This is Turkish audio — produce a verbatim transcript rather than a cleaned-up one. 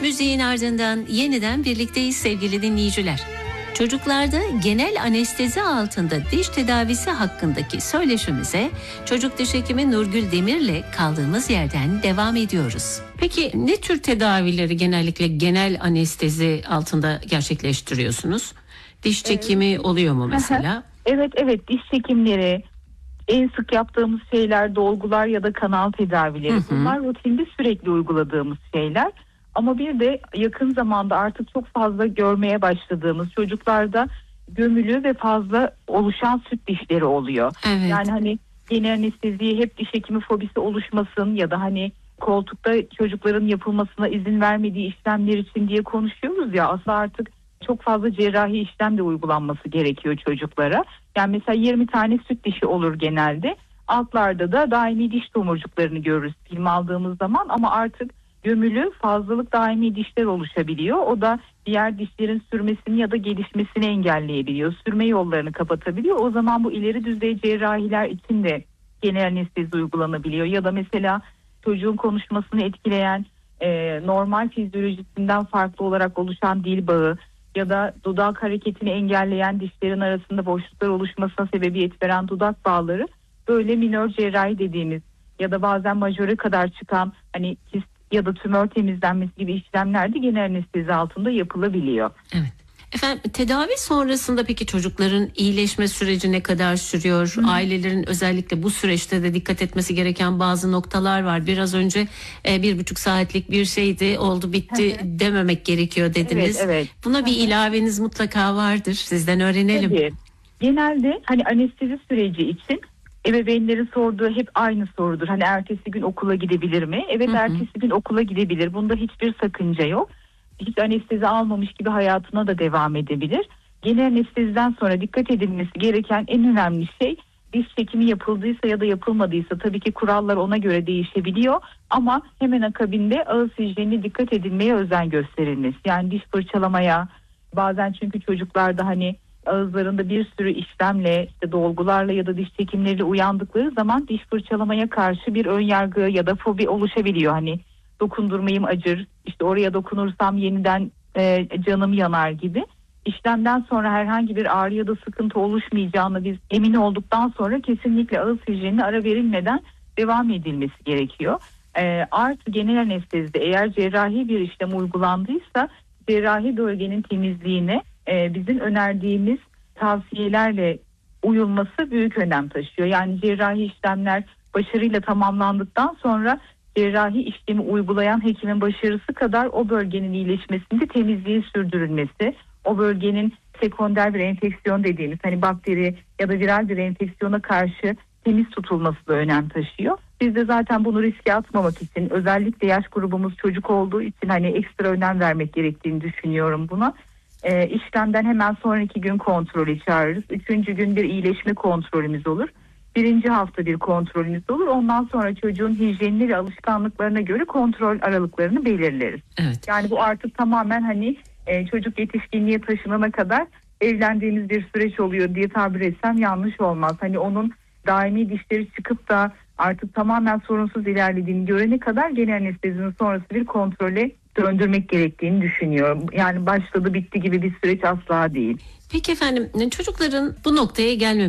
Müziğin ardından yeniden birlikteyiz sevgili dinleyiciler. Çocuklarda genel anestezi altında diş tedavisi hakkındaki söyleşimize çocuk diş hekimi Nurgül Demir'le kaldığımız yerden devam ediyoruz. Peki ne tür tedavileri genellikle genel anestezi altında gerçekleştiriyorsunuz? Diş çekimi evet. oluyor mu mesela? Evet evet diş çekimleri, en sık yaptığımız şeyler dolgular ya da kanal tedavileri. Hı hı. Bunlar rutinde sürekli uyguladığımız şeyler. Ama bir de yakın zamanda artık çok fazla görmeye başladığımız çocuklarda gömülü ve fazla oluşan süt dişleri oluyor. Evet. Yani hani genel anesteziye hep diş hekimi fobisi oluşmasın ya da hani koltukta çocukların yapılmasına izin vermediği işlemler için diye konuşuyoruz ya, aslında artık çok fazla cerrahi işlem de uygulanması gerekiyor çocuklara. Yani mesela yirmi tane süt dişi olur genelde. Altlarda da daimi diş tomurcuklarını görürüz film aldığımız zaman, ama artık gömülü fazlalık daimi dişler oluşabiliyor. O da diğer dişlerin sürmesini ya da gelişmesini engelleyebiliyor. Sürme yollarını kapatabiliyor. O zaman bu ileri düzey cerrahiler için de genel anestezi uygulanabiliyor. Ya da mesela çocuğun konuşmasını etkileyen e, normal fizyolojisinden farklı olarak oluşan dil bağı ya da dudak hareketini engelleyen dişlerin arasında boşluklar oluşmasına sebebiyet veren dudak bağları, böyle minör cerrahi dediğimiz ya da bazen majöre kadar çıkan hani kist ya da tümör temizlenmesi gibi işlemler de genel anestezi altında yapılabiliyor. Evet. Efendim, tedavi sonrasında peki çocukların iyileşme süreci ne kadar sürüyor? Hı. Ailelerin özellikle bu süreçte de dikkat etmesi gereken bazı noktalar var. Biraz önce e, bir buçuk saatlik bir şeydi, oldu bitti Hı. dememek gerekiyor dediniz. Evet, evet. Buna bir ilaveniz mutlaka vardır. Sizden öğrenelim. Tabii. Genelde hani anestezi süreci için ebeveynlerin sorduğu hep aynı sorudur. Hani ertesi gün okula gidebilir mi? Evet, hı hı. ertesi gün okula gidebilir. Bunda hiçbir sakınca yok. Hiç anestezi almamış gibi hayatına da devam edebilir. Genel anesteziden sonra dikkat edilmesi gereken en önemli şey, diş çekimi yapıldıysa ya da yapılmadıysa, tabii ki kurallar ona göre değişebiliyor. Ama hemen akabinde ağız hijyenine dikkat edilmeye özen gösterilmesi. Yani diş fırçalamaya, bazen çünkü çocuklarda hani ağızlarında bir sürü işlemle, işte dolgularla ya da diş çekimleriyle uyandıkları zaman diş fırçalamaya karşı bir ön yargı ya da fobi oluşabiliyor. Hani dokundurmayım acır, işte oraya dokunursam yeniden e, canım yanar gibi. İşlemden sonra herhangi bir ağrı ya da sıkıntı oluşmayacağını biz emin olduktan sonra kesinlikle ağız hijyenine ara verilmeden devam edilmesi gerekiyor. E, artı genel anestezide eğer cerrahi bir işlem uygulandıysa cerrahi bölgenin temizliğine e, bizim önerdiğimiz tavsiyelerle uyulması büyük önem taşıyor. Yani cerrahi işlemler başarıyla tamamlandıktan sonra cerrahi işlemi uygulayan hekimin başarısı kadar o bölgenin iyileşmesinde temizliği sürdürülmesi, o bölgenin sekonder bir enfeksiyon dediğimiz hani bakteri ya da viral bir enfeksiyona karşı temiz tutulması da önem taşıyor. Biz de zaten bunu riske atmamak için, özellikle yaş grubumuz çocuk olduğu için hani ekstra önem vermek gerektiğini düşünüyorum buna. E, işlemden hemen sonraki gün kontrolü çağırırız. Üçüncü gün bir iyileşme kontrolümüz olur. Birinci hafta bir kontrolümüz olur. Ondan sonra çocuğun hijyenine ve alışkanlıklarına göre kontrol aralıklarını belirleriz. Evet. Yani bu artık tamamen hani e, çocuk yetişkinliğe taşınana kadar evlendiğimiz bir süreç oluyor diye tabir etsem yanlış olmaz. Hani onun daimi dişleri çıkıp da artık tamamen sorunsuz ilerlediğini görene kadar genel anestezinin sonrası bir kontrole döndürmek gerektiğini düşünüyorum. Yani başladı bitti gibi bir süreç asla değil. Peki efendim, çocukların bu noktaya gelmemesi